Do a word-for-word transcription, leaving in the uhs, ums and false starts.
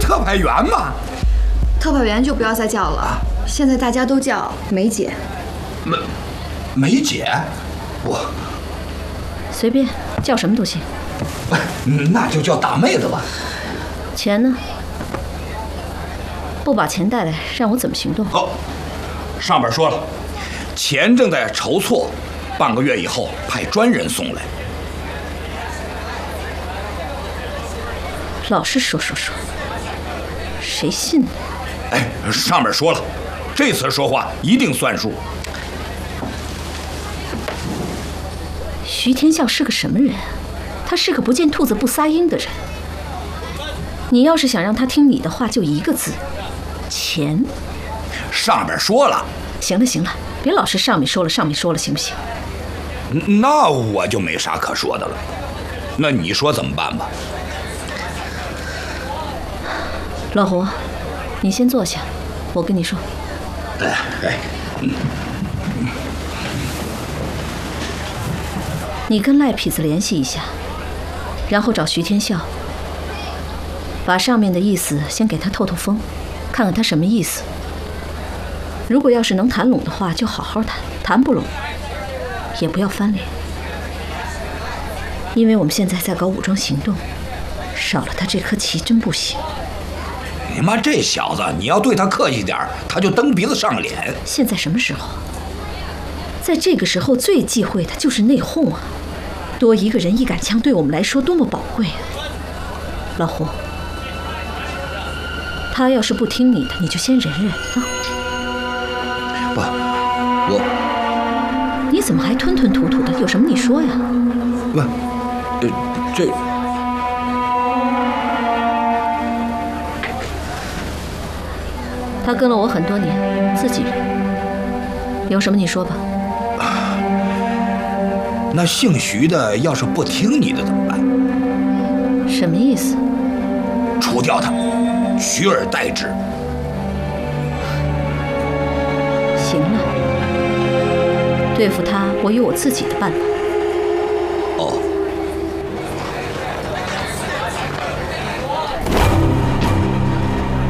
特派员吗？ 特派员就不要再叫了，现在大家都叫梅姐。 梅梅姐，我随便叫什么都行。 那就叫大妹子吧。 钱呢？不把钱带来，让我怎么行动？ 哦，上边说了，钱正在筹措，半个月以后派专人送来。 老是说说说，谁信呢？ 哎，上面说了，这次说话一定算数。 徐天笑是个什么人？他是个不见兔子不撒鹰的人。你要是想让他听你的话，就一个字：钱。 上面说了。 行了行了，别老是上面说了上面说了，行不行？ 那我就没啥可说的了。那你说怎么办吧？ 老胡，你先坐下，我跟你说。 哎哎，嗯， 你跟赖痞子联系一下，然后找徐天笑，把上面的意思先给他透透风，看看他什么意思。如果要是能谈拢的话，就好好谈；谈不拢，也不要翻脸。因为我们现在在搞武装行动，少了他这颗棋真不行。 你妈这小子，你要对他客气点，他就蹬鼻子上脸。 现在什么时候？在这个时候最忌讳的就是内讧啊！多一个人一杆枪，对我们来说多么宝贵啊！老胡，他要是不听你的，你就先忍忍啊！ 不，我…… 你怎么还吞吞吐吐的？有什么你说呀？ 不，呃，这…… 他跟了我很多年，自己人，有什么你说吧。 那姓徐的要是不听你的怎么办？ 什么意思？ 除掉他，取而代之。 行了，对付他，我有我自己的办法。 哦。